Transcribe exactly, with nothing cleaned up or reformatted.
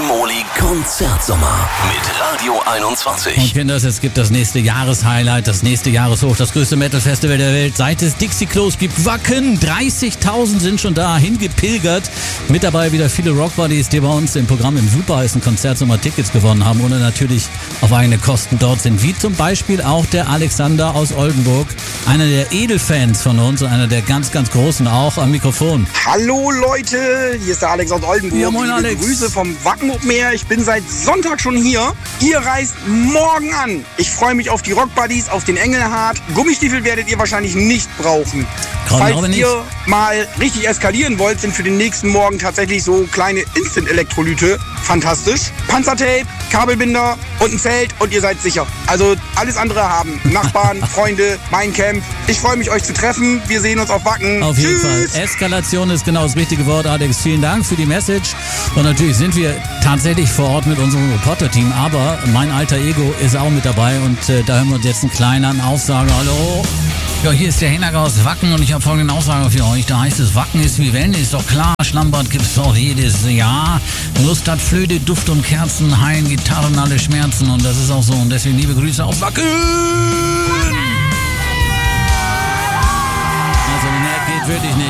Moli Konzertsommer mit Radio einundzwanzig. Und Kinders, es gibt das nächste Jahreshighlight, das nächste Jahreshoch, das größte Metal-Festival der Welt. Seit es Dixie Klos gibt, Wacken, dreißigtausend sind schon da hingepilgert. Mit dabei wieder viele Rockbuddies, die bei uns im Programm im superheißen Konzertsommer Tickets gewonnen haben und natürlich auf eigene Kosten dort sind. Wie zum Beispiel auch der Alexander aus Oldenburg, einer der Edelfans von uns und einer der ganz, ganz Großen auch am Mikrofon. Hallo Leute, hier ist der Alex aus Oldenburg. Ja, moin, Liebe Alex. Grüße vom Wacken Open Air. Ich bin seit Sonntag schon hier. Ihr reist morgen an. Ich freue mich auf die Rockbuddies, auf den Engelhardt. Gummistiefel werdet ihr wahrscheinlich nicht brauchen. Kaum Falls aber nicht. ihr mal richtig eskalieren wollt, sind für den nächsten Morgen tatsächlich so kleine Instant-Elektrolyte fantastisch. Panzertape, Kabelbinder und ein Zelt und ihr seid sicher. Also alles andere haben Nachbarn, Freunde, mein Camp. Ich freue mich, euch zu treffen. Wir sehen uns auf Wacken. Auf jeden Tschüss. Fall. Eskalation ist genau das richtige Wort, Alex. Vielen Dank für die Message. Und natürlich sind wir tatsächlich vor Ort mit unserem Reporter-Team, aber mein alter Ego ist auch mit dabei und äh, da hören wir uns jetzt einen kleinen Aufsager. Hallo. Ja, hier ist der Hinak aus Wacken und ich habe folgende Aussage für euch. Da heißt es, Wacken ist wie Wellen, ist doch klar. Schlammbad gibt's auch jedes Jahr. Lust hat Flöte, Duft und Kerzen, heilen Gitarren, alle Schmerzen und das ist auch so. Und deswegen liebe Grüße aus Wacken. Also mehr geht wirklich nicht.